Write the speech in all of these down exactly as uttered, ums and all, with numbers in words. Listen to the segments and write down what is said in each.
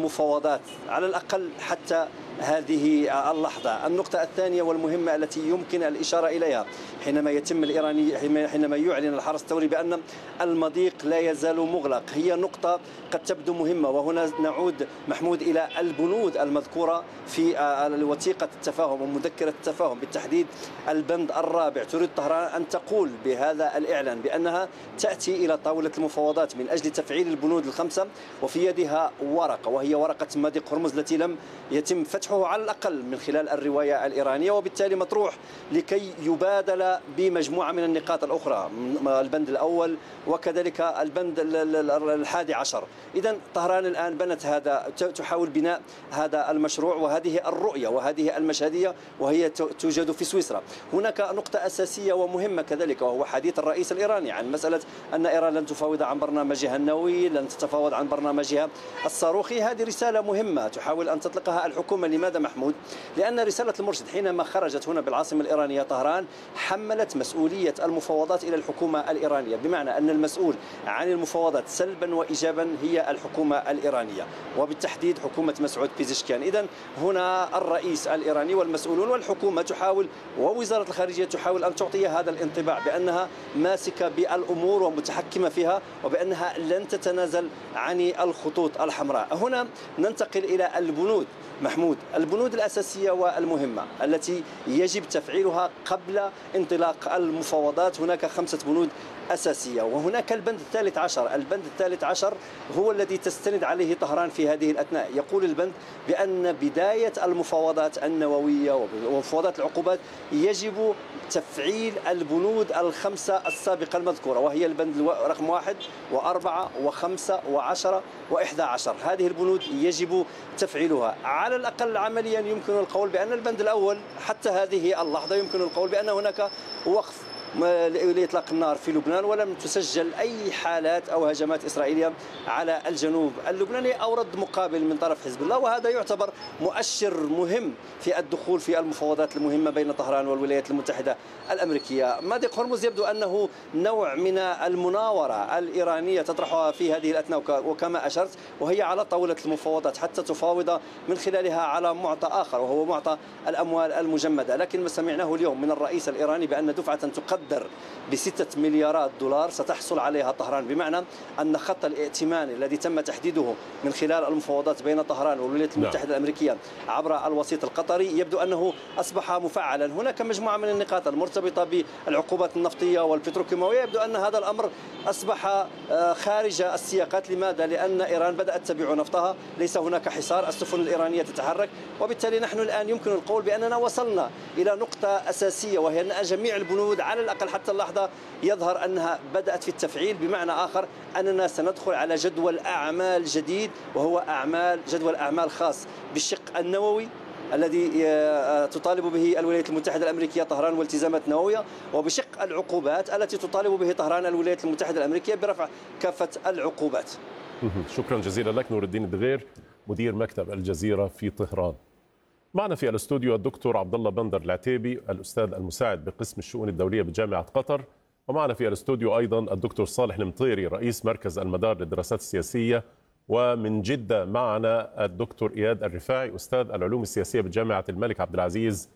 المفاوضات على الأقل حتى هذه اللحظة. النقطة الثانية والمهمة التي يمكن الإشارة إليها حينما يتم الإيراني حينما يعلن الحرس الثوري بأن المضيق لا يزال مغلق، هي نقطة قد تبدو مهمة، وهنا نعود محمود إلى البنود المذكورة في وثيقة التفاهم ومذكرة التفاهم، بالتحديد البند الرابع. تريد طهران أن تقول بهذا الإعلان بأنها تأتي إلى طاولة المفاوضات من أجل تفعيل البنود الخمسة، وفي يدها ورقة وهي ورقة مضيق هرمز التي لم يتم فتحه على الأقل من خلال الرواية الإيرانية، وبالتالي مطروح لكي يبادل بمجموعة من النقاط الأخرى، البند الأول وكذلك البند الحادي عشر. إذن طهران الآن بنت هذا، تحاول بناء هذا المشروع وهذه الرؤية وهذه المشهدية، وهي توجد في سويسرا. هناك نقطة أساسية ومهمة كذلك، وهو حديث الرئيس الإيراني عن مسألة أن إيران لن تفاوض عن برنامجها النووي، لن تتفاوض عن برنامجها الصاروخي. هذه رسالة مهمة تحاول أن تطلقها الحكومة. لماذا محمود؟ لأن رسالة المرشد حينما خرجت هنا بالعاصمة الإيرانية طهران حملت مسؤولية المفاوضات إلى الحكومة الإيرانية، بمعنى أن المسؤول عن المفاوضات سلبا وإيجابا هي الحكومة الإيرانية، وبالتحديد حكومة مسعود بيزشكيان. إذن هنا الرئيس الإيراني والمسؤولون والحكومة تحاول ووزارة الخارجية تحاول أن تعطي هذا الانطباع بأنها ماسكة بالأمور ومتحكمة فيها، وبأنها لن تتنازل عن الخطوط الحمراء. هنا ننتقل إلى البنود محمود، البنود الأساسية والمهمة التي يجب تفعيلها قبل انطلاق المفاوضات. هناك خمسة بنود أساسية، وهناك البند الثالث عشر. البند الثالث عشر هو الذي تستند عليه طهران في هذه الأثناء. يقول البند بأن بداية المفاوضات النووية ومفاوضات العقوبات يجب تفعيل البنود الخمسة السابقة المذكورة، وهي البند رقم واحد وأربعة وخمسة وعشرة وإحدى عشر. هذه البنود يجب تفعيلها على الأقل عمليا. يمكن القول بأن البند الأول حتى هذه اللحظة يمكن القول بأن هناك وقف لإطلاق النار في لبنان، ولم تسجل أي حالات أو هجمات إسرائيلية على الجنوب اللبناني أو رد مقابل من طرف حزب الله، وهذا يعتبر مؤشر مهم في الدخول في المفاوضات المهمة بين طهران والولايات المتحدة الأمريكية. مضيق هرمز يبدو أنه نوع من المناورة الإيرانية تطرحها في هذه الأثناء، وكما أشرت وهي على طاولة المفاوضات حتى تفاوض من خلالها على معطى آخر وهو معطى الأموال المجمدة. لكن ما سمعناه اليوم من الرئيس الإيراني بأن دفعة تقدر بستة مليارات دولار ستحصل عليها طهران، بمعنى أن خط الائتمان الذي تم تحديده من خلال المفاوضات بين طهران والولايات المتحدة الأمريكية عبر الوسيط القطري يبدو أنه أصبح مفعلا. هناك مجموعة من النقاط المرتبطة بالعقوبات النفطية والبتروكيماوية، يبدو أن هذا الأمر أصبح خارج السياقات. لماذا؟ لأن إيران بدأت تبيع نفطها، ليس هناك حصار، السفن الإيرانية تتحرك، وبالتالي نحن الآن يمكن القول بأننا وصلنا إلى نقطة أساسية، وهي أن جميع البنود على الأقل حتى اللحظة يظهر أنها بدأت في التفعيل، بمعنى آخر أننا سندخل على جدول أعمال جديد، وهو أعمال جدول أعمال خاص بالشق النووي الذي تطالب به الولايات المتحدة الأمريكية طهران والتزامات نووية، وبشق العقوبات التي تطالب به طهران الولايات المتحدة الأمريكية برفع كافة العقوبات. شكرا جزيلا لك نور الدين الدغير مدير مكتب الجزيرة في طهران. معنا في الاستوديو الدكتور عبد الله بندر العتيبي الأستاذ المساعد بقسم الشؤون الدولية بجامعة قطر، ومعنا في الاستوديو أيضا الدكتور صالح المطيري رئيس مركز المدار للدراسات السياسية، ومن جدة معنا الدكتور إياد الرفاعي أستاذ العلوم السياسية بجامعة الملك عبد العزيز،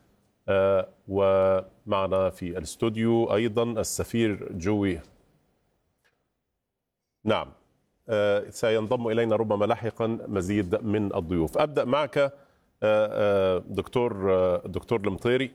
ومعنا في الاستوديو أيضا السفير جوي. نعم، سينضم إلينا ربما لاحقا مزيد من الضيوف. أبدأ معك دكتور دكتور المطيري،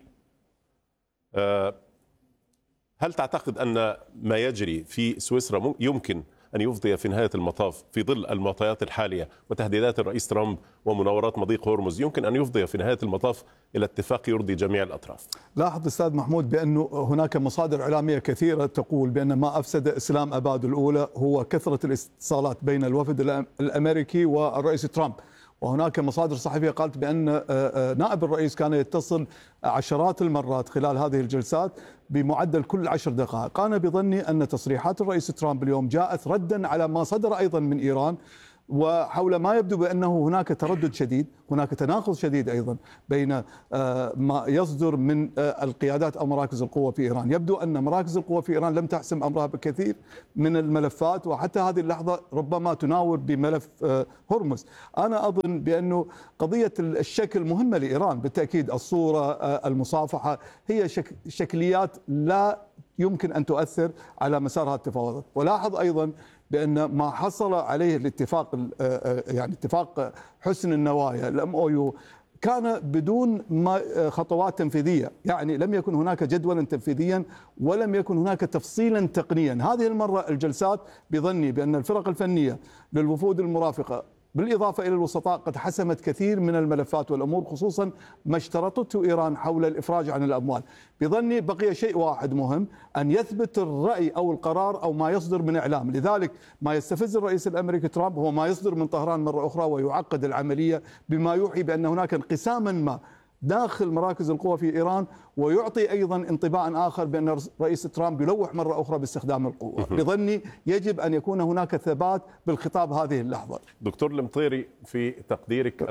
هل تعتقد أن ما يجري في سويسرا يمكن أن يفضي في نهاية المطاف في ظل المعطيات الحالية وتهديدات الرئيس ترامب ومناورات مضيق هرمز، يمكن أن يفضي في نهاية المطاف إلى اتفاق يرضي جميع الأطراف؟ لاحظ أستاذ محمود بأنه هناك مصادر إعلامية كثيرة تقول بأن ما أفسد إسلام أباد الأولى هو كثرة الاتصالات بين الوفد الأمريكي والرئيس ترامب، وهناك مصادر صحفية قالت بأن نائب الرئيس كان يتصل عشرات المرات خلال هذه الجلسات بمعدل كل عشر دقائق. أنا بظني أن تصريحات الرئيس ترامب اليوم جاءت ردا على ما صدر أيضا من إيران وحول ما يبدو بأنه هناك تردد شديد، هناك تناقض شديد أيضا بين ما يصدر من القيادات أو مراكز القوة في إيران. يبدو أن مراكز القوة في إيران لم تحسم أمرها بكثير من الملفات، وحتى هذه اللحظة ربما تناور بملف هرمز. أنا أظن بأنه قضية الشكل مهمة لإيران بالتأكيد. الصورة، المصافحة، هي شك شكليات لا يمكن أن تؤثر على مسار هذه التفاوضات. ولاحظ أيضا بأن ما حصل عليه الاتفاق، يعني اتفاق حسن النوايا الام او يو، كان بدون ما خطوات تنفيذية، يعني لم يكن هناك جدولا تنفيذيا ولم يكن هناك تفصيلا تقنيا. هذه المرة الجلسات بظني بأن الفرق الفنية للوفود المرافقة بالإضافة إلى الوسطاء قد حسمت كثير من الملفات والأمور، خصوصا ما اشترطته إيران حول الإفراج عن الأموال. بظني بقي شيء واحد مهم، أن يثبت الرأي أو القرار أو ما يصدر من إعلام. لذلك ما يستفز الرئيس الأمريكي ترامب هو ما يصدر من طهران مرة أخرى ويعقد العملية بما يوحي بأن هناك انقساما ما داخل مراكز القوى في إيران، ويعطي أيضا انطباعا آخر بأن رئيس ترامب يلوح مرة أخرى باستخدام القوة. بظني يجب أن يكون هناك ثبات بالخطاب هذه اللحظة. دكتور المطيري، في تقديرك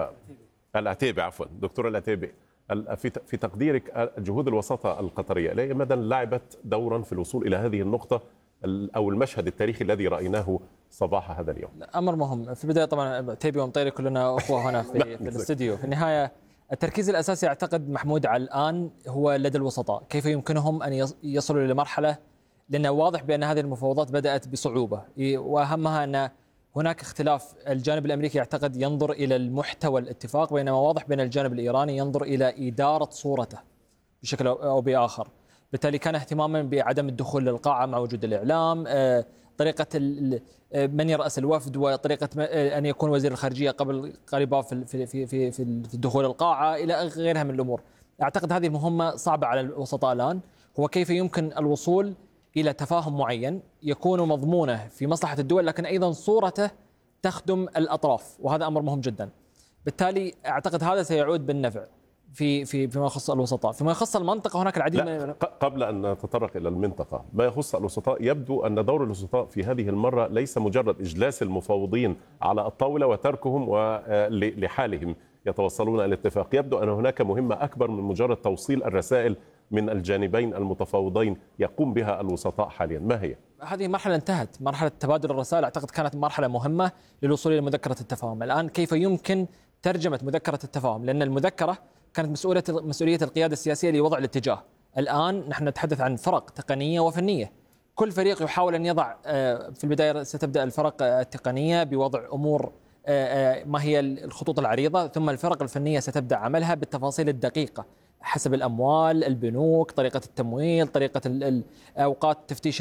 العتيبي عفوا دكتور العتيبي في تقديرك جهود الوساطة القطرية إلى مدى لعبت دورا في الوصول إلى هذه النقطة أو المشهد التاريخي الذي رأيناه صباح هذا اليوم؟ أمر مهم. في البداية طبعا تيبي ومطيري كلنا أخوة هنا في, في الاستوديو. في النهاية التركيز الأساسي أعتقد محمود على الآن هو لدى الوسطاء، كيف يمكنهم أن يصلوا إلى مرحلة، لأنه واضح بأن هذه المفاوضات بدأت بصعوبة، وأهمها أن هناك اختلاف. الجانب الأمريكي يعتقد ينظر إلى المحتوى الاتفاق، بينما واضح بأن الجانب الإيراني ينظر إلى إدارة صورته بشكل أو بآخر. بالتالي كان اهتماما بعدم الدخول للقاعة مع وجود الإعلام، طريقة من يرأس الوفد، وطريقة أن يكون وزير الخارجية قبل قريبا في في في في في الدخول القاعة إلى غيرها من الأمور. أعتقد هذه المهمة صعبة على الوسطاء الآن، هو كيف يمكن الوصول إلى تفاهم معين يكون مضمونه في مصلحة الدول، لكن أيضا صورته تخدم الأطراف، وهذا أمر مهم جدا. بالتالي أعتقد هذا سيعود بالنفع في في فيما يخص الوسطاء. فيما يخص المنطقة هناك العديد من قبل أن نتطرق إلى المنطقة، ما يخص الوسطاء يبدو أن دور الوسطاء في هذه المرة ليس مجرد إجلاس المفاوضين على الطاولة وتركهم لحالهم يتوصلون إلى الاتفاق. يبدو أن هناك مهمة أكبر من مجرد توصيل الرسائل من الجانبين المتفاوضين يقوم بها الوسطاء حاليا. ما هي؟ هذه مرحلة انتهت، مرحلة تبادل الرسائل أعتقد كانت مرحلة مهمة للوصول إلى مذكرة التفاهم. الآن كيف يمكن ترجمة مذكرة التفاهم، لأن المذكرة كانت مسؤولية مسؤولية القيادة السياسية لوضع الاتجاه. الآن نحن نتحدث عن فرق تقنية وفنية، كل فريق يحاول أن يضع في البداية ستبدأ الفرق التقنية بوضع أمور ما هي الخطوط العريضة، ثم الفرق الفنية ستبدأ عملها بالتفاصيل الدقيقة حسب الأموال، البنوك، طريقة التمويل، طريقة أوقات تفتيش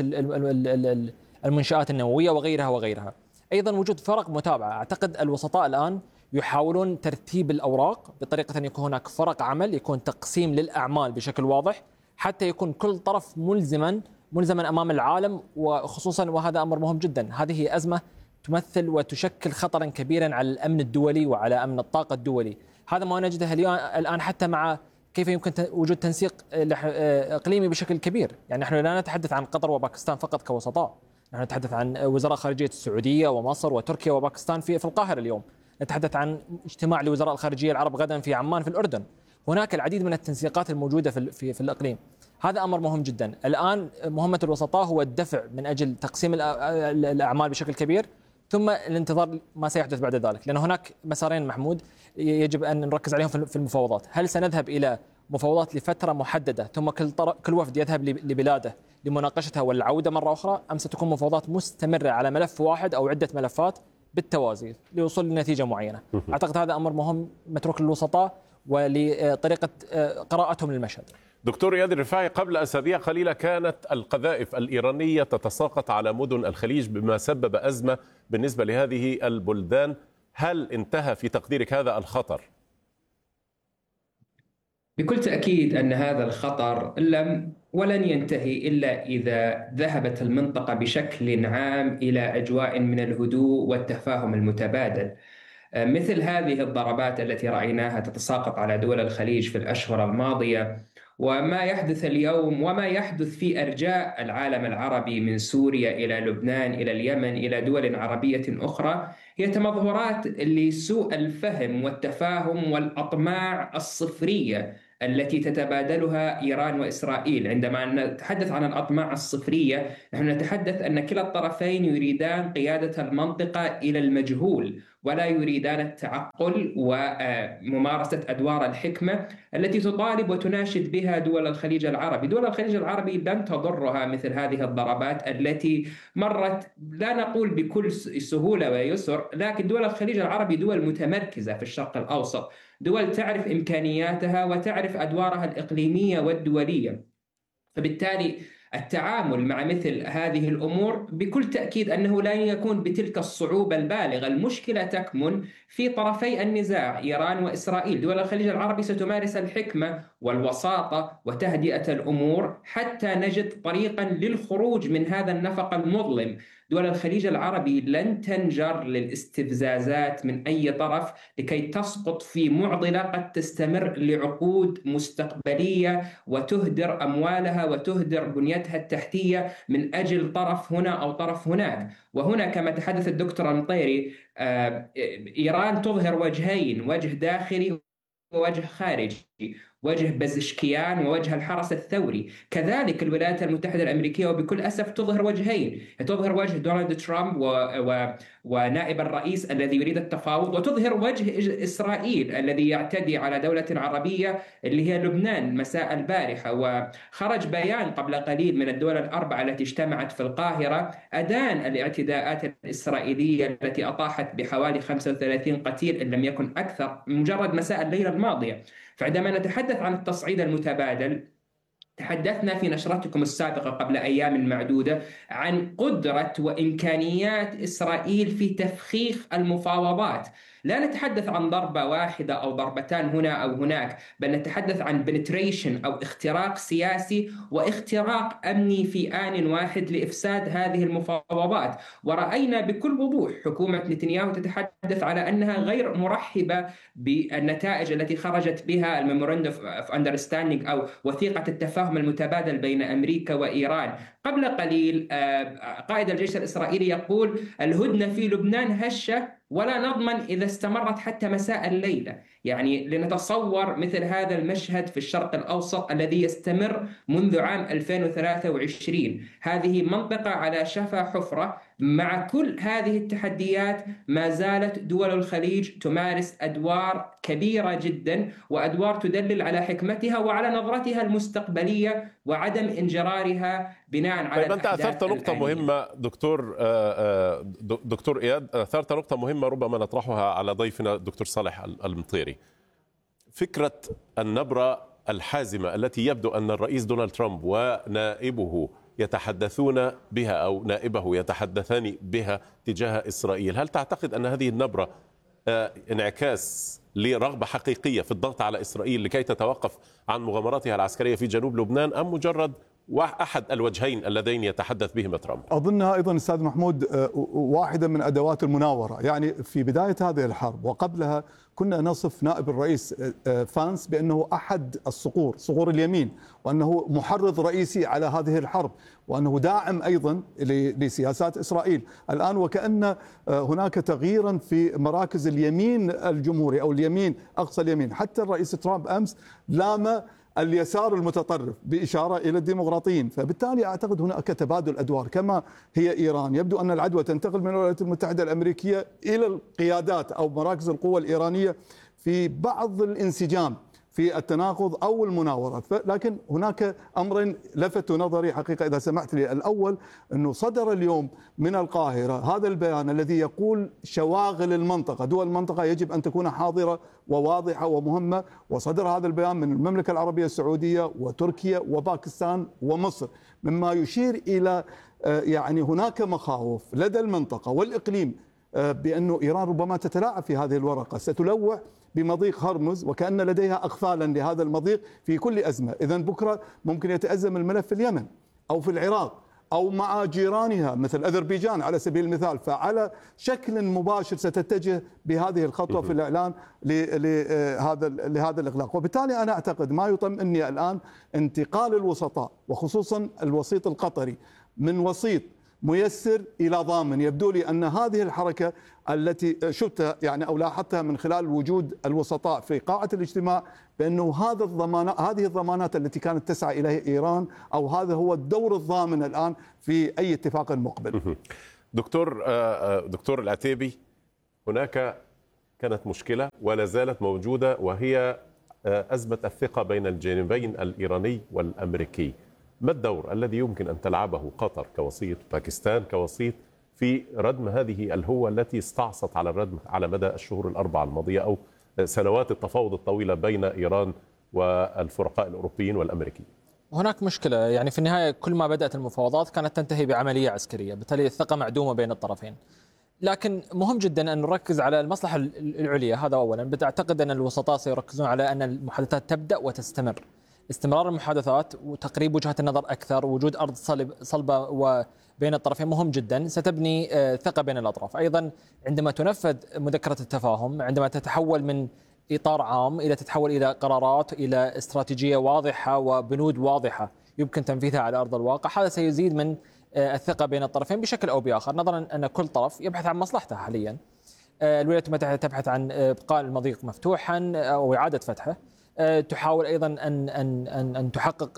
المنشآت النووية وغيرها وغيرها. أيضا وجود فرق متابعة. أعتقد الوسطاء الآن يحاولون ترتيب الأوراق بطريقة أن يكون هناك فرق عمل، يكون تقسيم للأعمال بشكل واضح، حتى يكون كل طرف ملزما ملزما أمام العالم، وخصوصا وهذا أمر مهم جدا، هذه أزمة تمثل وتشكل خطرا كبيرا على الأمن الدولي وعلى أمن الطاقة الدولي. هذا ما نجده الآن حتى مع كيف يمكن وجود تنسيق إقليمي بشكل كبير. يعني نحن لا نتحدث عن قطر وباكستان فقط كوسطاء، نحن نتحدث عن وزراء خارجية السعودية ومصر وتركيا وباكستان في في القاهرة اليوم، نتحدث عن اجتماع لوزراء الخارجية العرب غدا في عمان في الأردن. هناك العديد من التنسيقات الموجودة في في, في الإقليم. هذا أمر مهم جدا. الآن مهمة الوسطاء هو الدفع من أجل تقسيم الأعمال بشكل كبير، ثم الانتظار ما سيحدث بعد ذلك، لأن هناك مسارين محمود يجب أن نركز عليهم في المفاوضات. هل سنذهب إلى مفاوضات لفترة محددة ثم كل كل وفد يذهب لبلاده لمناقشتها والعودة مرة أخرى، أم ستكون مفاوضات مستمرة على ملف واحد أو عدة ملفات بالتوازي للوصول لنتيجة معينة؟ أعتقد هذا أمر مهم متروك للوسطاء ولطريقة قراءتهم للمشهد. دكتور إياد الرفاعي، قبل أسابيع قليلة كانت القذائف الإيرانية تتساقط على مدن الخليج بما سبب أزمة بالنسبة لهذه البلدان. هل انتهى في تقديرك هذا الخطر؟ بكل تأكيد أن هذا الخطر لم ولن ينتهي إلا إذا ذهبت المنطقة بشكل عام إلى أجواء من الهدوء والتفاهم المتبادل. مثل هذه الضربات التي رأيناها تتساقط على دول الخليج في الأشهر الماضية، وما يحدث اليوم وما يحدث في أرجاء العالم العربي من سوريا إلى لبنان إلى اليمن إلى دول عربية أخرى، هي تمظهرات لسوء الفهم والتفاهم والأطماع الصفرية التي تتبادلها إيران وإسرائيل. عندما نتحدث عن الأطماع الصفرية، نحن نتحدث أن كلا الطرفين يريدان قيادة المنطقة إلى المجهول، ولا يريدان التعقل وممارسة أدوار الحكمة التي تطالب وتناشد بها دول الخليج العربي. دول الخليج العربي لن تضرها مثل هذه الضربات التي مرت، لا نقول بكل سهولة ويسر، لكن دول الخليج العربي دول متمركزة في الشرق الأوسط، دول تعرف إمكانياتها وتعرف أدوارها الإقليمية والدولية. فبالتالي التعامل مع مثل هذه الأمور بكل تأكيد أنه لن يكون بتلك الصعوبة البالغة. المشكلة تكمن في طرفي النزاع إيران وإسرائيل. دول الخليج العربي ستمارس الحكمة والوساطة وتهدئة الأمور حتى نجد طريقا للخروج من هذا النفق المظلم. دول الخليج العربي لن تنجر للاستفزازات من أي طرف لكي تسقط في معضلة قد تستمر لعقود مستقبلية وتهدر أموالها وتهدر بنيتها التحتية من أجل طرف هنا أو طرف هناك. وهنا كما تحدث الدكتور المطيري، إيران تظهر وجهين، وجه داخلي ووجه خارجي، وجه بزشكيان ووجه الحرس الثوري. كذلك الولايات المتحدة الأمريكية وبكل أسف تظهر وجهين، تظهر وجه دونالد ترامب و... و... ونائب الرئيس الذي يريد التفاوض، وتظهر وجه إسرائيل الذي يعتدي على دولة عربية اللي هي لبنان مساء البارحة. وخرج بيان قبل قليل من الدول الأربعة التي اجتمعت في القاهرة أدان الاعتداءات الإسرائيلية التي أطاحت بحوالي خمسة وثلاثين قتيل إن لم يكن أكثر مجرد مساء الليلة الماضية. فعندما نتحدث عن التصعيد المتبادل، تحدثنا في نشرتكم السابقة قبل أيام معدودة عن قدرة وإمكانيات إسرائيل في تفخيخ المفاوضات. لا نتحدث عن ضربة واحدة أو ضربتان هنا أو هناك، بل نتحدث عن penetration أو اختراق سياسي واختراق أمني في آن واحد لإفساد هذه المفاوضات. ورأينا بكل وضوح حكومة نتنياهو تتحدث على أنها غير مرحبة بالنتائج التي خرجت بها الميمورندum of understanding أو وثيقة التفاهم المتبادل بين أمريكا وإيران. قبل قليل قائد الجيش الإسرائيلي يقول الهدنة في لبنان هشة ولا نضمن إذا استمرت حتى مساء الليلة. يعني لنتصور مثل هذا المشهد في الشرق الأوسط الذي يستمر منذ عام ألفين وثلاثة وعشرين. هذه منطقة على شفا حفرة. مع كل هذه التحديات ما زالت دول الخليج تمارس أدوار كبيرة جدا، وأدوار تدلل على حكمتها وعلى نظرتها المستقبلية وعدم انجرارها بناء على طيب أنت أثرت نقطة مهمة دكتور دكتور إياد، أثرت نقطة مهمة ربما نطرحها على ضيفنا الدكتور صالح المطيري. فكرة النبرة الحازمة التي يبدو أن الرئيس دونالد ترامب ونائبه يتحدثون بها أو نائبه يتحدثان بها تجاه إسرائيل، هل تعتقد أن هذه النبرة انعكاس لرغبة حقيقية في الضغط على إسرائيل لكي تتوقف عن مغامراتها العسكرية في جنوب لبنان، أم مجرد أحد الوجهين اللذين يتحدث بهما ترامب؟ أظنها أيضا أستاذ محمود واحدة من أدوات المناورة. يعني في بداية هذه الحرب وقبلها كنا نصف نائب الرئيس فانس بأنه أحد الصقور صقور اليمين، وأنه محرض رئيسي على هذه الحرب، وأنه داعم أيضا لسياسات إسرائيل. الآن وكأن هناك تغييرا في مراكز اليمين الجمهوري أو اليمين أقصى اليمين. حتى الرئيس ترامب أمس لام اليسار المتطرف بإشارة إلى الديمقراطيين. فبالتالي أعتقد هناك تبادل أدوار. كما هي إيران، يبدو أن العدوى تنتقل من الولايات المتحدة الأمريكية إلى القيادات أو مراكز القوى الإيرانية في بعض الانسجام في التناقض أو المناورات. لكن هناك أمرين لفتوا نظري حقيقة إذا سمحت لي. الأول أنه صدر اليوم من القاهرة هذا البيان الذي يقول شواغل المنطقة، دول المنطقة يجب أن تكون حاضرة وواضحة ومهمة. وصدر هذا البيان من المملكة العربية السعودية وتركيا وباكستان ومصر، مما يشير إلى يعني هناك مخاوف لدى المنطقة والإقليم بأنه إيران ربما تتلاعب في هذه الورقة، ستلوح بمضيق هرمز وكأن لديها أقفالا لهذا المضيق في كل أزمة. إذن بكرة ممكن يتأزم الملف في اليمن أو في العراق أو مع جيرانها مثل أذربيجان على سبيل المثال، فعلى شكل مباشر ستتجه بهذه الخطوة في الإعلان لهذا لهذا الإغلاق. وبالتالي أنا أعتقد ما يطمئني الآن انتقال الوسطاء وخصوصا الوسيط القطري من وسيط ميسر إلى ضامن. يبدو لي أن هذه الحركة التي شفتها يعني أو لاحظتها من خلال وجود الوسطاء في قاعة الاجتماع بأنه هذا الضمانات هذه الضمانات التي كانت تسعى إليها إيران، أو هذا هو الدور الضامن الآن في أي اتفاق مقبل. دكتور دكتور العتيبي، هناك كانت مشكلة ولا زالت موجودة، وهي أزمة الثقة بين الجانبين الإيراني والأمريكي. ما الدور الذي يمكن أن تلعبه قطر كوسيط، باكستان كوسيط، في ردم هذه الهوة التي استعصت على الردم على مدى الشهور الأربعة الماضية أو سنوات التفاوض الطويلة بين إيران والفرقاء الأوروبيين والأمريكيين؟ هناك مشكلة، يعني في النهاية كل ما بدأت المفاوضات كانت تنتهي بعملية عسكرية، بالتالي الثقة معدومة بين الطرفين. لكن مهم جدا أن نركز على المصلحة العليا، هذا أولا. بتعتقد أن الوسطاء سيركزون على أن المحادثات تبدأ وتستمر. استمرار المحادثات وتقريب وجهات النظر أكثر، وجود أرض صلبة وبين الطرفين مهم جدا، ستبني ثقة بين الأطراف. أيضا عندما تنفذ مذكرة التفاهم، عندما تتحول من إطار عام إلى تتحول إلى قرارات، إلى استراتيجية واضحة وبنود واضحة يمكن تنفيذها على أرض الواقع، هذا سيزيد من الثقة بين الطرفين بشكل أو بآخر، نظرا أن كل طرف يبحث عن مصلحته حاليا. الولايات المتحدة تبحث عن إبقاء المضيق مفتوحا أو إعادة فتحه، تحاول أيضا أن أن أن أن تحقق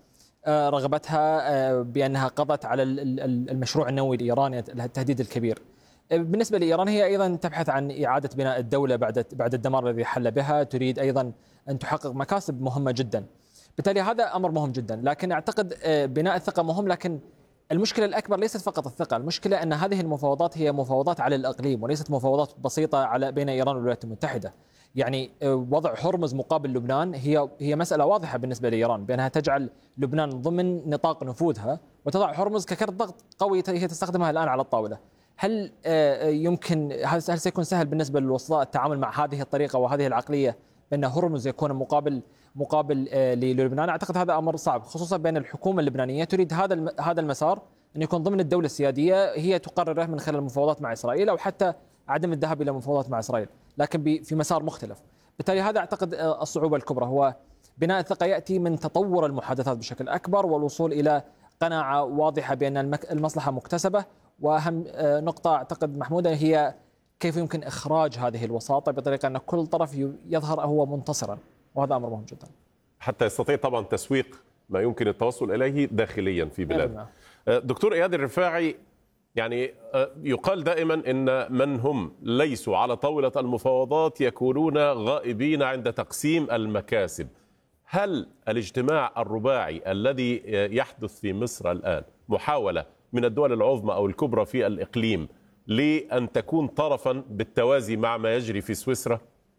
رغبتها بأنها قضت على المشروع النووي الإيراني التهديد الكبير. بالنسبة لإيران هي أيضا تبحث عن إعادة بناء الدولة بعد بعد الدمار الذي حل بها، تريد أيضا أن تحقق مكاسب مهمة جدا. بالتالي هذا أمر مهم جدا، لكن أعتقد بناء الثقة مهم، لكن المشكلة الأكبر ليست فقط الثقة، المشكلة أن هذه المفاوضات هي مفاوضات على الإقليم وليست مفاوضات بسيطة على بين إيران والولايات المتحدة. يعني وضع هرمز مقابل لبنان هي هي مسألة واضحة بالنسبة لإيران، بأنها تجعل لبنان ضمن نطاق نفوذها وتضع هرمز ككرة ضغط قوي هي تستخدمها الآن على الطاولة. هل يمكن هل سيكون سهل بالنسبة للوسطاء التعامل مع هذه الطريقة وهذه العقلية بأن هرمز يكون مقابل مقابل للبنان؟ أعتقد هذا أمر صعب، خصوصا بين الحكومة اللبنانية تريد هذا هذا المسار أن يكون ضمن الدولة السيادية هي تقرره من خلال المفاوضات مع إسرائيل أو حتى عدم الذهاب إلى مفاوضات مع إسرائيل، لكن في مسار مختلف. بالتالي هذا أعتقد الصعوبة الكبرى، هو بناء الثقة يأتي من تطور المحادثات بشكل أكبر والوصول إلى قناعة واضحة بأن المصلحة مكتسبة. وأهم نقطة أعتقد محمودة هي كيف يمكن إخراج هذه الوساطة بطريقة أن كل طرف يظهر هو منتصرا، وهذا أمر مهم جدا حتى يستطيع طبعا تسويق ما يمكن التوصل إليه داخليا في بلاده. دكتور إياد الرفاعي، يعني يقال دائما إن من هم ليسوا على طاولة المفاوضات يكونون غائبين عند تقسيم المكاسب. هل الاجتماع الرباعي الذي يحدث في مصر الآن محاولة من الدول العظمى أو الكبرى في الإقليم لأن تكون طرفا بالتوازي مع ما يجري في سويسرا؟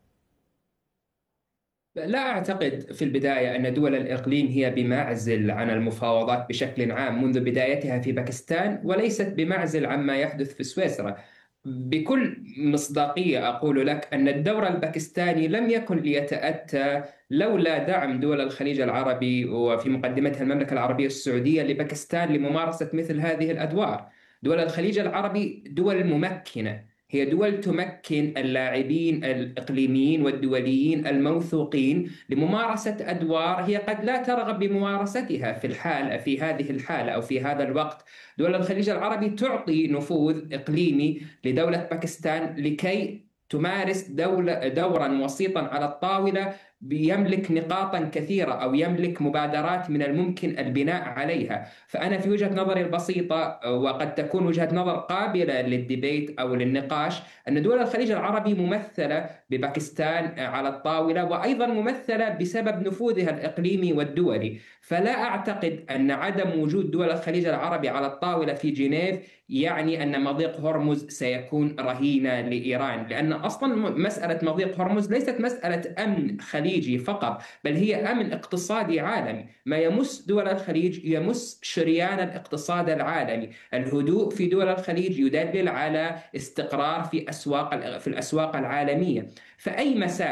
لا أعتقد في البداية أن دول الإقليم هي بمعزل عن المفاوضات بشكل عام منذ بدايتها في باكستان، وليست بمعزل عما يحدث في سويسرا. بكل مصداقية أقول لك أن الدور الباكستاني لم يكن ليتأتى لولا دعم دول الخليج العربي وفي مقدمتها المملكة العربية السعودية لباكستان لممارسة مثل هذه الأدوار. دول الخليج العربي دول ممكنة، هي دول تمكن اللاعبين الإقليميين والدوليين الموثوقين لممارسة أدوار هي قد لا ترغب بممارستها في الحال في هذه الحالة أو في هذا الوقت. دول الخليج العربي تعطي نفوذ إقليمي لدولة باكستان لكي تمارس دولة دورا وسيطا على الطاولة يملك نقاطا كثيرة أو يملك مبادرات من الممكن البناء عليها. فأنا في وجهة نظري البسيطة، وقد تكون وجهة نظر قابلة للديبيت أو للنقاش، أن دول الخليج العربي ممثلة بباكستان على الطاولة، وأيضا ممثلة بسبب نفوذها الإقليمي والدولي. فلا أعتقد أن عدم وجود دول الخليج العربي على الطاولة في جنيف يعني أن مضيق هرمز سيكون رهينة لإيران، لأن أصلا مسألة مضيق هرمز ليست مسألة أمن خليجي فقط، بل هي أمن اقتصادي عالمي. ما يمس دول الخليج يمس شريان الاقتصاد العالمي. الهدوء في دول الخليج يدلل على استقرار في أسواق في الأسواق العالمية. فأي مساس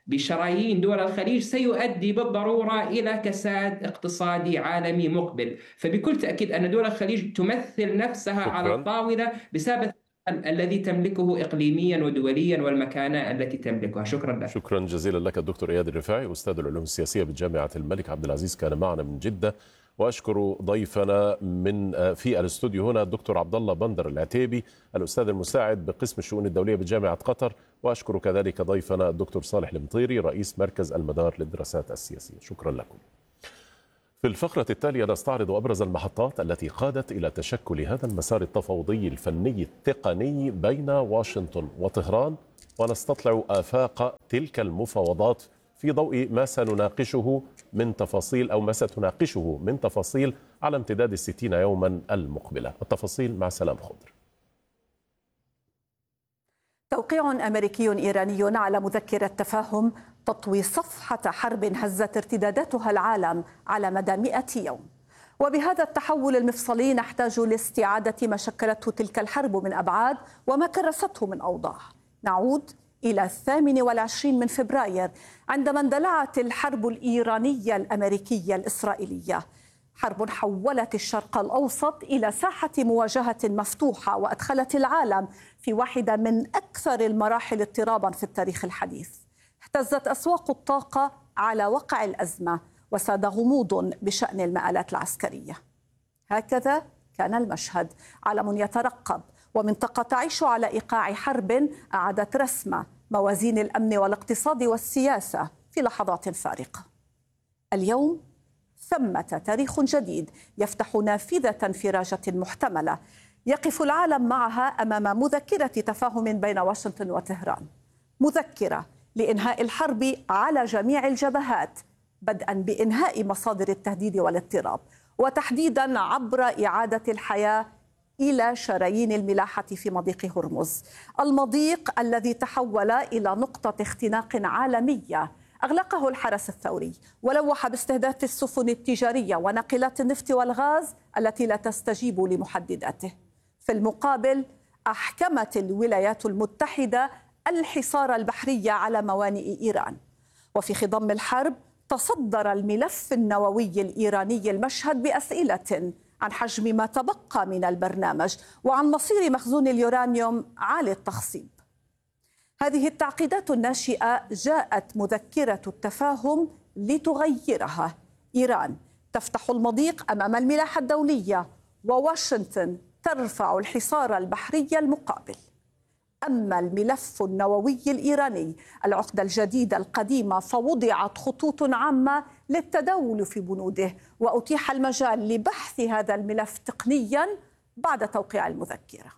بشرايين دول الخليج سيؤدي بالضرورة إلى كساد اقتصادي عالمي مقبل. فبكل تأكيد أن دول الخليج تمثل نفسها شكرا. على الطاولة بسبب الذي تملكه إقليميا ودوليا والمكانة التي تملكها. شكرا لك. شكرا جزيلا لك الدكتور إياد الرفاعي أستاذ العلوم السياسية بجامعة الملك عبد العزيز كان معنا من جدة. وأشكر ضيفنا من في الاستوديو هنا الدكتور عبد الله بندر العتيبي الأستاذ المساعد بقسم الشؤون الدولية بجامعة قطر. وأشكر كذلك ضيفنا الدكتور صالح المطيري رئيس مركز المدار للدراسات السياسية. شكرا لكم. في الفقرة التالية نستعرض أبرز المحطات التي قادت إلى تشكل هذا المسار التفاوضي الفني التقني بين واشنطن وطهران، ونستطلع آفاق تلك المفاوضات في ضوء ما سنناقشه من تفاصيل أو ما ستناقشه من تفاصيل على امتداد الستين يوما المقبلة. التفاصيل مع سلام خضر. توقيع أمريكي إيراني على مذكرة تفاهم تطوي صفحة حرب هزت ارتداداتها العالم على مدى مئة يوم. وبهذا التحول المفصلي نحتاج لاستعادة ما شكلته تلك الحرب من أبعاد وما كرسته من أوضاع. نعود إلى الثامن والعشرين من فبراير عندما اندلعت الحرب الإيرانية الأمريكية الإسرائيلية، حرب حولت الشرق الأوسط إلى ساحة مواجهة مفتوحة وأدخلت العالم في واحدة من أكثر المراحل اضطرابا في التاريخ الحديث. اهتزت أسواق الطاقة على وقع الأزمة وساد غموض بشأن المآلات العسكرية. هكذا كان المشهد، عالم يترقب ومنطقة تعيش على إيقاع حرب أعادت رسم موازين الأمن والاقتصاد والسياسة في لحظات فارقة. اليوم ثمة تاريخ جديد يفتح نافذة انفراجة محتملة يقف العالم معها أمام مذكرة تفاهم بين واشنطن وطهران، مذكرة لإنهاء الحرب على جميع الجبهات، بدءا بإنهاء مصادر التهديد والاضطراب، وتحديدا عبر إعادة الحياة إلى شرايين الملاحة في مضيق هرمز، المضيق الذي تحول إلى نقطة اختناق عالمية أغلقه الحرس الثوري ولوح باستهداف السفن التجارية وناقلات النفط والغاز التي لا تستجيب لمحدداته. في المقابل أحكمت الولايات المتحدة الحصار البحري على موانئ إيران. وفي خضم الحرب تصدر الملف النووي الإيراني المشهد بأسئلة عن حجم ما تبقى من البرنامج وعن مصير مخزون اليورانيوم عالي التخصيب. هذه التعقيدات الناشئة جاءت مذكرة التفاهم لتغيرها. إيران تفتح المضيق أمام الملاحة الدولية وواشنطن ترفع الحصار البحري المقابل. أما الملف النووي الإيراني العقدة الجديدة القديمة فوضعت خطوط عامة للتداول في بنوده وأتيح المجال لبحث هذا الملف تقنيا بعد توقيع المذكرة.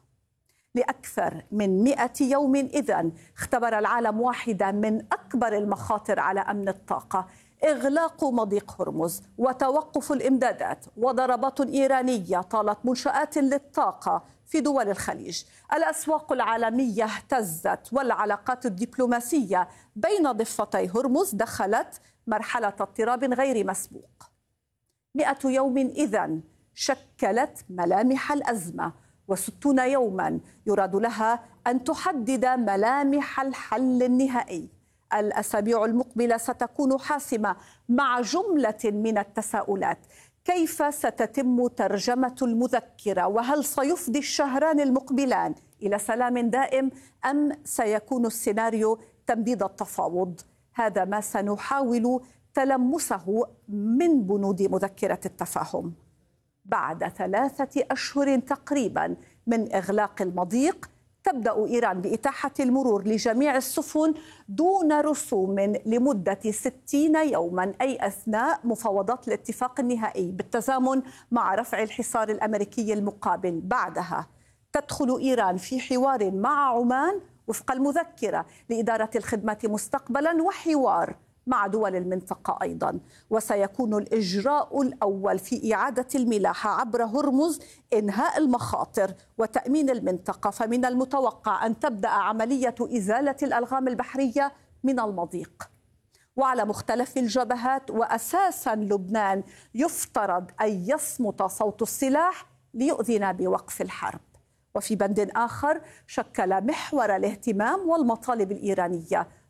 لأكثر من مئة يوم إذن اختبر العالم واحدة من أكبر المخاطر على أمن الطاقة، إغلاق مضيق هرمز وتوقف الإمدادات وضربات إيرانية طالت منشآت للطاقة في دول الخليج. الأسواق العالمية اهتزت والعلاقات الدبلوماسية بين ضفتي هرمز دخلت مرحلة اضطراب غير مسبوق. مئة يوم إذن شكلت ملامح الأزمة، وستون يوما يراد لها أن تحدد ملامح الحل النهائي. الأسابيع المقبلة ستكون حاسمة مع جملة من التساؤلات. كيف ستتم ترجمة المذكرة؟ وهل سيفضي الشهران المقبلان إلى سلام دائم أم سيكون السيناريو تمديد التفاوض؟ هذا ما سنحاول تلمسه من بنود مذكرة التفاهم. بعد ثلاثة أشهر تقريبا من إغلاق المضيق تبدأ إيران بإتاحة المرور لجميع السفن دون رسوم لمدة ستين يوما، أي أثناء مفاوضات الاتفاق النهائي بالتزامن مع رفع الحصار الأمريكي المقابل. بعدها تدخل إيران في حوار مع عمان وفق المذكرة لإدارة الخدمات مستقبلا وحوار مع دول المنطقة أيضا. وسيكون الإجراء الأول في إعادة الملاحة عبر هرمز إنهاء المخاطر وتأمين المنطقة، فمن المتوقع أن تبدأ عملية إزالة الألغام البحرية من المضيق. وعلى مختلف الجبهات وأساسا لبنان يفترض أن يصمت صوت السلاح ليؤذن بوقف الحرب. وفي بند آخر شكل محور الاهتمام والمطالب الإيرانية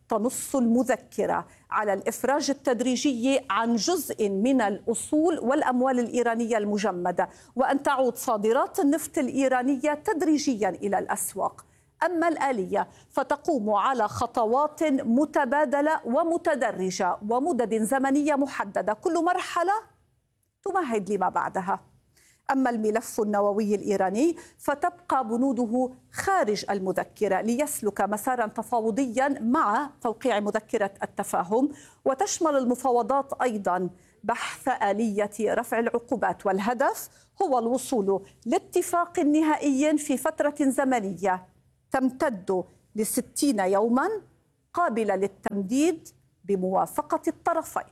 تنص المذكرة على الإفراج التدريجي عن جزء من الأصول والأموال الإيرانية المجمدة، وأن تعود صادرات النفط الإيرانية تدريجيا إلى الأسواق. أما الآلية فتقوم على خطوات متبادلة ومتدرجة ومدد زمنية محددة، كل مرحلة تمهد لما بعدها. أما الملف النووي الإيراني فتبقى بنوده خارج المذكرة ليسلك مسارا تفاوضيا مع توقيع مذكرة التفاهم، وتشمل المفاوضات أيضا بحث آلية رفع العقوبات، والهدف هو الوصول لاتفاق نهائي في فترة زمنية تمتد لستين يوما قابلة للتمديد بموافقة الطرفين.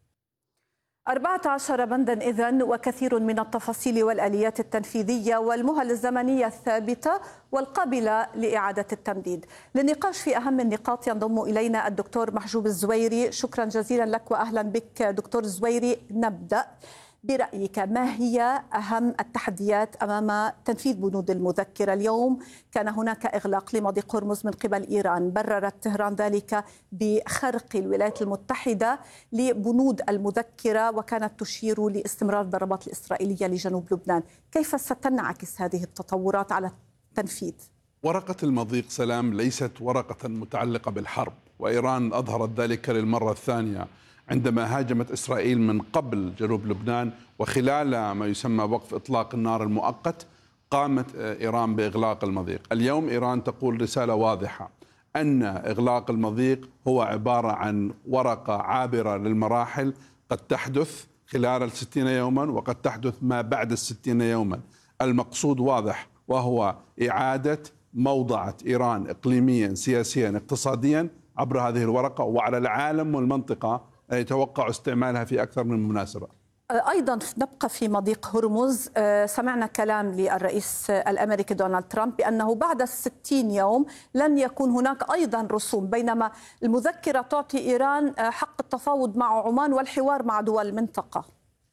أربعة عشر بندا إذن، وكثير من التفاصيل والآليات التنفيذية والمهل الزمنية الثابتة والقابلة لإعادة التمديد. للنقاش في أهم النقاط ينضم إلينا الدكتور محجوب الزويري. شكرا جزيلا لك وأهلا بك دكتور الزويري. نبدأ برأيك، ما هي أهم التحديات أمام تنفيذ بنود المذكرة؟ اليوم كان هناك إغلاق لمضيق هرمز من قبل إيران، بررت طهران ذلك بخرق الولايات المتحدة لبنود المذكرة وكانت تشير لاستمرار الضربات الإسرائيلية لجنوب لبنان. كيف ستنعكس هذه التطورات على التنفيذ؟ ورقة المضيق سلام ليست ورقة متعلقة بالحرب، وإيران أظهرت ذلك للمرة الثانية عندما هاجمت إسرائيل من قبل جنوب لبنان، وخلال ما يسمى وقف إطلاق النار المؤقت قامت إيران بإغلاق المضيق. اليوم إيران تقول رسالة واضحة أن إغلاق المضيق هو عبارة عن ورقة عابرة للمراحل، قد تحدث خلال الستين يوما وقد تحدث ما بعد الستين يوما. المقصود واضح، وهو إعادة موضعة إيران إقليميا سياسيا اقتصاديا عبر هذه الورقة، وعلى العالم والمنطقة يتوقع استعمالها في أكثر من مناسبة. أيضا نبقى في مضيق هرمز. سمعنا كلام للرئيس الأمريكي دونالد ترامب بأنه بعد الستين يوم لن يكون هناك أيضا رسوم، بينما المذكرة تعطي إيران حق التفاوض مع عمان والحوار مع دول المنطقة.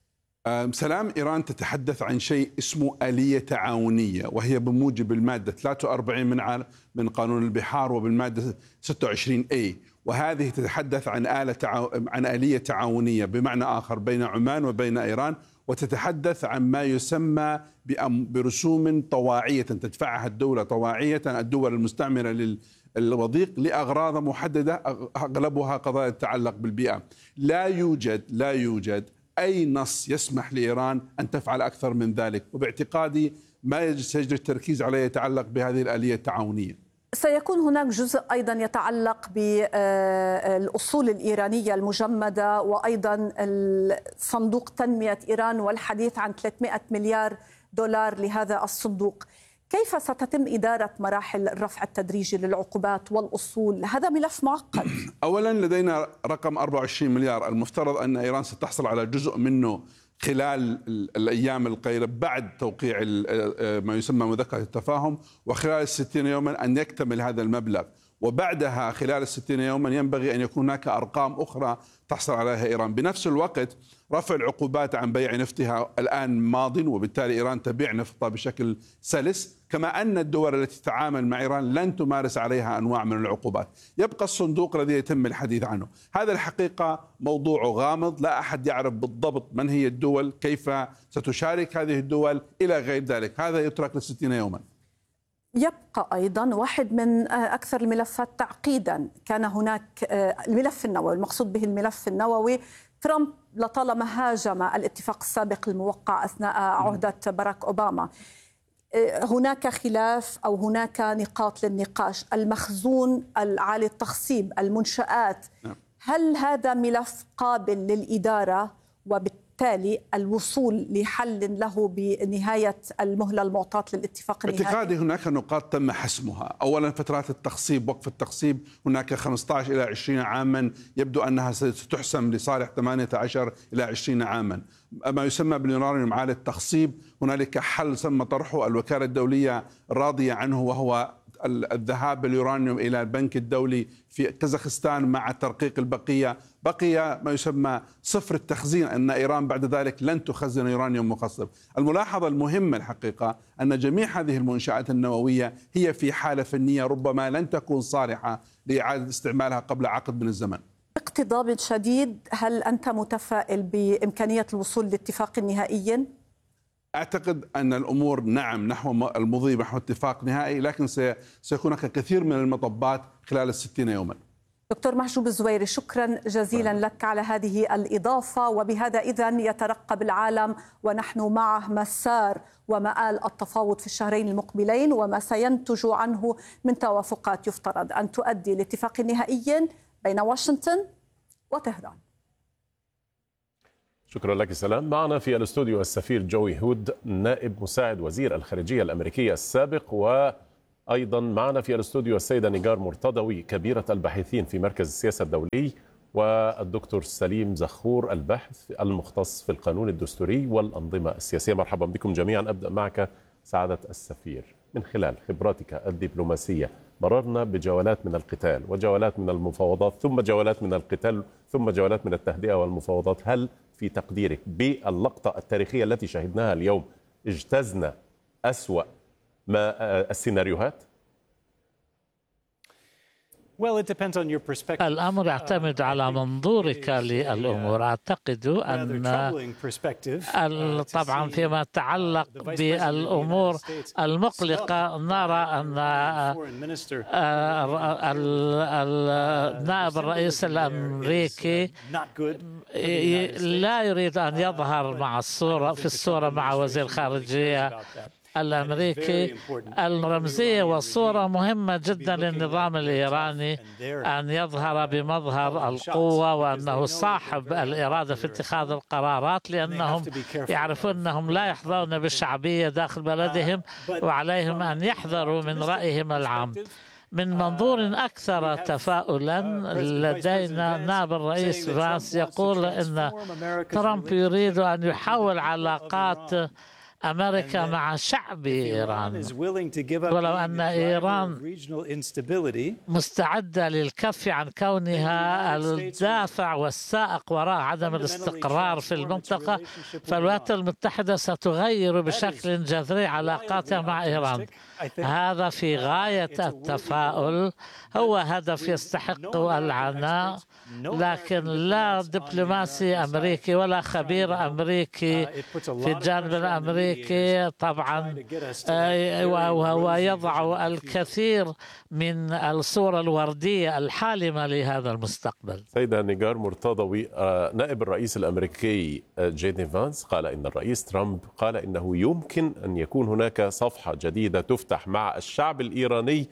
سلام، إيران تتحدث عن شيء اسمه آلية تعاونية، وهي بموجب المادة ثلاثة وأربعين من من قانون البحار وبالمادة ستة وعشرين أي، وهذه تتحدث عن آلة تعاو... عن آلية تعاونية بمعنى آخر بين عمان وبين إيران، وتتحدث عن ما يسمى بأم... برسوم طواعية تدفعها الدولة طواعية، الدول المستعمرة للوضيق لأغراض محددة، أغلبها قضايا تتعلق بالبيئة. لا يوجد لا يوجد أي نص يسمح لإيران أن تفعل أكثر من ذلك، وباعتقادي ما سيجري التركيز عليه يتعلق بهذه الآلية التعاونية. سيكون هناك جزء أيضا يتعلق بالأصول الإيرانية المجمدة، وأيضا صندوق تنمية إيران والحديث عن ثلاثمئة مليار دولار لهذا الصندوق. كيف ستتم إدارة مراحل الرفع التدريجي للعقوبات والأصول؟ هذا ملف معقد. أولا لدينا رقم أربعة وعشرين مليار، المفترض أن إيران ستحصل على جزء منه خلال الأيام القليلة بعد توقيع ما يسمى مذكرة التفاهم، وخلال الستين يوما أن يكتمل هذا المبلغ، وبعدها خلال الستين يوما ينبغي أن يكون هناك أرقام أخرى تحصل عليها إيران. بنفس الوقت رفع العقوبات عن بيع نفتها الآن ماض، وبالتالي إيران تبيع نفطها بشكل سلس، كما أن الدول التي تتعامل مع إيران لن تمارس عليها أنواع من العقوبات. يبقى الصندوق الذي يتم الحديث عنه، هذا الحقيقة موضوع غامض، لا أحد يعرف بالضبط من هي الدول، كيف ستشارك هذه الدول إلى غير ذلك، هذا يترك لستين يوما. يبقى أيضا واحد من أكثر الملفات تعقيدا، كان هناك الملف النووي، المقصود به الملف النووي. ترامب لطالما هاجم الاتفاق السابق الموقع أثناء عهدة باراك أوباما. هناك خلاف أو هناك نقاط للنقاش، المخزون العالي التخصيب، المنشآت، هل هذا ملف قابل للإدارة وبالتالي الوصول لحل له بنهاية المهلة المعطاة للاتفاق النهائي؟ باعتقادي هناك نقاط تم حسمها. أولا فترات التخصيب، وقف التخصيب هناك خمسة عشر إلى عشرين عاما، يبدو أنها ستحسم لصالح ثمانية عشر إلى عشرين عاما. ما يسمى باليورانيوم عالي التخصيب هنالك حل تم طرحه، الوكالة الدولية راضية عنه، وهو الذهاب باليورانيوم إلى البنك الدولي في كازاخستان مع ترقيق البقية، بقي ما يسمى صفر التخزين، أن إيران بعد ذلك لن تخزن يورانيوم مخصب. الملاحظة المهمة الحقيقة أن جميع هذه المنشآت النووية هي في حالة فنية ربما لن تكون صالحة لإعادة استعمالها قبل عقد من الزمن. باقتضاب شديد، هل أنت متفائل بإمكانية الوصول لاتفاق نهائي؟ أعتقد أن الأمور نعم نحو المضي نحو اتفاق نهائي، لكن سيكون هناك كثير من المطبات خلال الستين يوما. دكتور محجوب الزويري، شكرا جزيلا لك على هذه الإضافة. وبهذا إذن يترقب العالم ونحن معه مسار ومآل التفاوض في الشهرين المقبلين وما سينتج عنه من توافقات يفترض أن تؤدي لاتفاق نهائي بين واشنطن وطهران. شكرا لك سلام. معنا في الاستوديو السفير جوي هود نائب مساعد وزير الخارجية الأمريكية السابق، وأيضا معنا في الاستوديو السيدة نيجار مرتضوي كبيرة الباحثين في مركز السياسة الدولي، والدكتور سليم زخور الباحث المختص في القانون الدستوري والأنظمة السياسية. مرحبا بكم جميعا. أبدأ معك سعادة السفير، من خلال خبراتك الدبلوماسية مررنا بجولات من القتال وجولات من المفاوضات ثم جولات من القتال ثم جولات من التهدئة والمفاوضات. هل في تقديرك باللقطة التاريخية التي شهدناها اليوم اجتزنا أسوأ ما السيناريوهات؟ الأمر يعتمد على منظورك للأمور. أعتقد أن طبعا فيما يتعلق بالأمور المقلقة نرى أن النائب الرئيس الأمريكي لا يريد أن يظهر مع الصورة في الصورة مع وزير الخارجية الأمريكي. الرمزية والصورة مهمة جدا للنظام الإيراني أن يظهر بمظهر القوة وأنه صاحب الإرادة في اتخاذ القرارات، لأنهم يعرفون أنهم لا يحظون بالشعبية داخل بلدهم وعليهم أن يحذروا من رأيهم العام. من منظور أكثر تفاؤلا لدينا نائب الرئيس فانس يقول أن ترامب يريد أن يحول علاقات أمريكا مع شعب إيران، ولو أن إيران مستعدة للكف عن كونها الدافع والسائق وراء عدم الاستقرار في المنطقة، فالولايات المتحدة ستغير بشكل جذري علاقاتها مع إيران. هذا في غاية التفاؤل، هو هدف يستحق العناء، لكن لا دبلوماسي أمريكي ولا خبير أمريكي في الجانب الأمريكي طبعا وهو يضع الكثير من الصورة الوردية الحالمة لهذا المستقبل. سيدة نيجار مرتضوي، نائب الرئيس الأمريكي جي دي فانس قال إن الرئيس ترامب قال إنه يمكن أن يكون هناك صفحة جديدة تفتح مع الشعب الإيراني،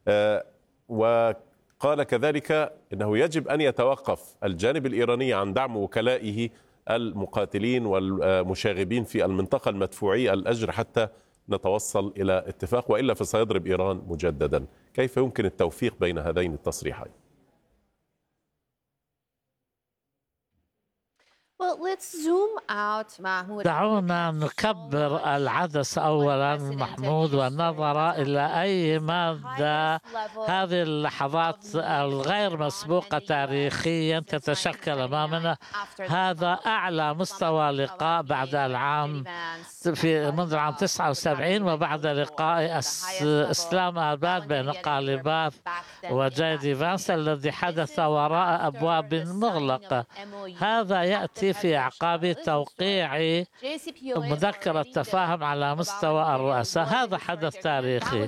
وقال كذلك إنه يجب أن يتوقف الجانب الإيراني عن دعم وكلائه المقاتلين والمشاغبين في المنطقة المدفوعي الأجر حتى نتوصل إلى اتفاق، وإلا فسيضرب إيران مجددا. كيف يمكن التوفيق بين هذين التصريحين؟ دعونا نكبر العدس أولا محمود ونظر إلى أي مدى هذه اللحظات الغير مسبوقة تاريخيا تتشكل أمامنا. هذا أعلى مستوى لقاء بعد العام في منذ العام تسعة وسبعين وبعد لقاء إسلام آباد بين قالباف وجي دي فانس الذي حدث وراء أبواب مغلقة. هذا يأتي في أعقاب توقيع مذكرة تفاهم على مستوى الرؤساء. هذا حدث تاريخي.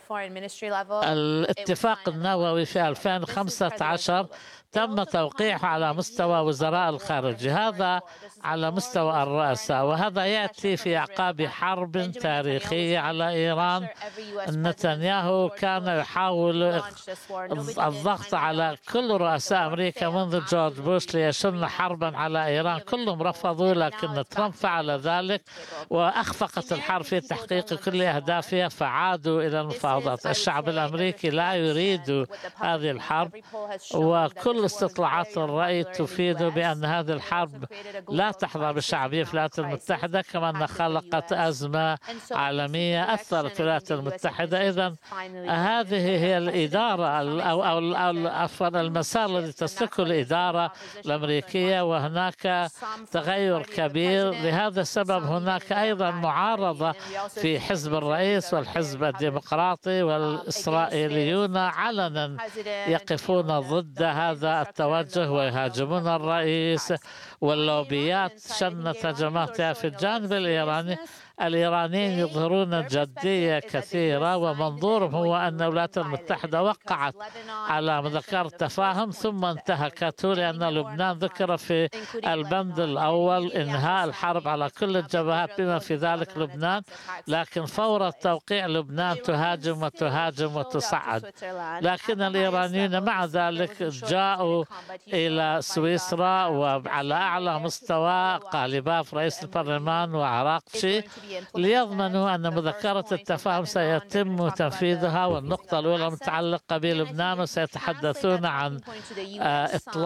الاتفاق النووي في ألفين وخمسة عشر تم توقيعه على مستوى وزراء الخارجية، هذا على مستوى الرؤساء، وهذا يأتي في أعقاب حرب تاريخية على إيران. نتنياهو كان يحاول الضغط على كل رؤساء أمريكا منذ جورج بوش ليشن حربا على إيران، كلهم رفضوا، لكن ترامب فعل ذلك وأخفقت الحرب في تحقيق كل أهدافها فعادوا إلى المفاوضات. الشعب الأمريكي لا يريد هذه الحرب، وكل كل استطلاعات الرأي تفيد بأن هذه الحرب لا تحظى بالشعبية في الولايات المتحدة، كما أنها خلقت أزمة عالمية أثرت في الولايات المتحدة. إذن هذه هي الإدارة أو أو عفوا المسار الذي تسلكه الإدارة الأمريكية، وهناك تغير كبير. لهذا السبب هناك أيضا معارضة في حزب الرئيس والحزب الديمقراطي، والإسرائيليون علنا يقفون ضد هذا التوجه ويهاجمون الرئيس، واللوبيات شنت هجماتها في الجانب الإيراني. الإيرانيين يظهرون جدية كثيرة، ومنظورهم هو أن الولايات المتحدة وقعت على مذكرة تفاهم ثم انتهكته، لأن لبنان ذكر في البند الأول إنهاء الحرب على كل الجبهات بما في ذلك لبنان، لكن فور توقيع لبنان تهاجم وتهاجم وتصعد. لكن الإيرانيين مع ذلك جاءوا إلى سويسرا وعلى أعلى مستوى قالباف رئيس البرلمان وعراقشي ليضمنوا أن مذكرة التفاهم سيتم تنفيذها. والنقطة الأولى متعلقة بلبنان، وسيتحدثون عن إطلاق